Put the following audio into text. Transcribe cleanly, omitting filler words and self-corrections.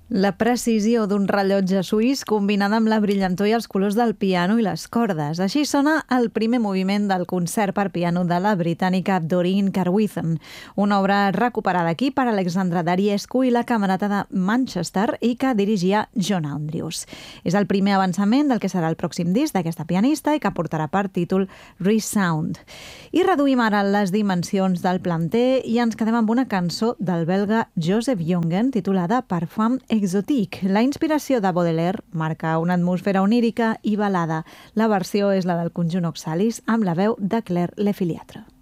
La precisió d'un rellotge suís combinada amb la brillantor i els colors del piano i les cordes. Així sona el primer moviment del concert per piano de la britànica Doreen Carwithen, una obra recuperada aquí per Alexandra Dariescu i la Camerata de Manchester i que dirigia John Andrews. És el primer avançament del que serà el pròxim disc d'aquesta pianista i que portarà per títol Resound. I reduïm ara les dimensions del planter i ens quedem amb una cançó del belga Joseph Jongen titulada Parfum Exotique. La inspiració de Baudelaire marca una atmosfera onírica i balada. La versió és la del conjunt Oxalis amb la veu de Claire Lefiliatre.